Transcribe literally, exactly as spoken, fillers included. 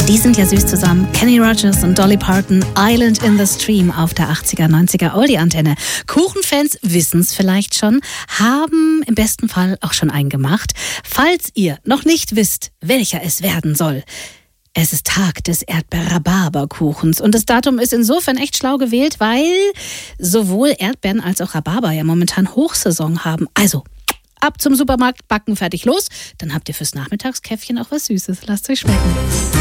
Die sind ja süß zusammen. Kenny Rogers und Dolly Parton, Island in the Stream auf der achtziger, neunziger Oldie-Antenne. Kuchenfans wissen es vielleicht schon, haben im besten Fall auch schon einen gemacht. Falls ihr noch nicht wisst, welcher es werden soll: Es ist Tag des Erdbeer-Rhabarberkuchens und das Datum ist insofern echt schlau gewählt, weil sowohl Erdbeeren als auch Rhabarber ja momentan Hochsaison haben. Also ab zum Supermarkt, backen, fertig, los. Dann habt ihr fürs Nachmittagskäffchen auch was Süßes. Lasst euch schmecken.